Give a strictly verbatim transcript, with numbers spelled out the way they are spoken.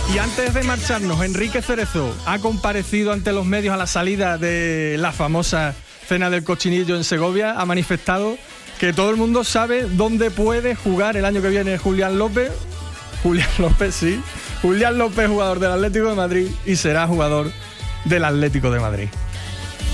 Y antes de marcharnos, Enrique Cerezo ha comparecido ante los medios a la salida de la famosa cena del cochinillo en Segovia. Ha manifestado que todo el mundo sabe dónde puede jugar el año que viene Julián López. Julián López, sí. Julián López, jugador del Atlético de Madrid, y será jugador del Atlético de Madrid.